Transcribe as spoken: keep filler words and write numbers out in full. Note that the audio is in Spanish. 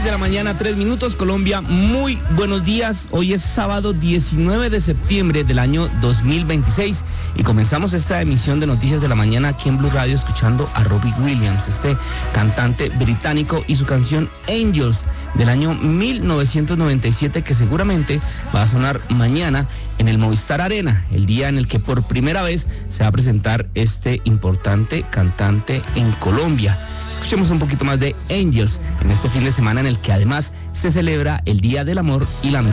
de la mañana, tres minutos, Colombia, muy buenos días. Hoy es sábado diecinueve de septiembre del año dos mil veintiséis y comenzamos esta emisión de Noticias de la Mañana aquí en Blue Radio escuchando a Robbie Williams, este cantante británico, y su canción Angels del año mil novecientos noventa y siete, que seguramente va a sonar mañana en el Movistar Arena, el día en el que por primera vez se va a presentar este importante cantante en Colombia. Escuchemos un poquito más de Angels en este fin de semana en el que además se celebra el Día del Amor y la Amistad.